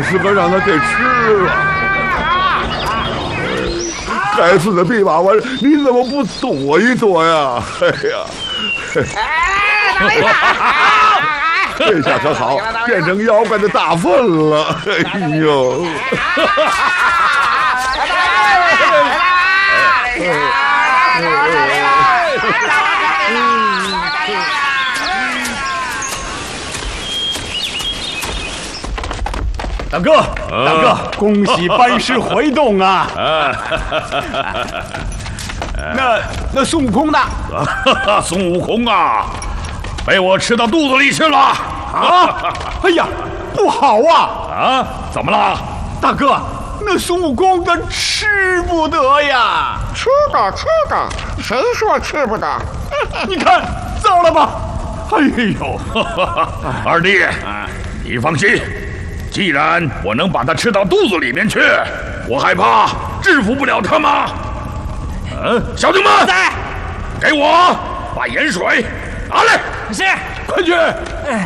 是个让他给吃了。该死的弼马温，你怎么不躲一躲呀？哎呀！这下可好，变成妖怪的大粪了。哎呦！ 大哥，大哥，恭喜班师回洞啊！那孙悟空呢？ 孙悟空啊，被我吃到肚子里去了。 啊！哎呀，不好啊！ 啊，怎么了？ 大哥，那孙悟空他吃不得呀！ 吃的，谁说吃不得？ 你看，糟了吧？哎呦， 二弟，你放心，既然我能把他吃到肚子里面去，我还怕制服不了他吗？小弟们，给我把盐水拿来。 是，快去！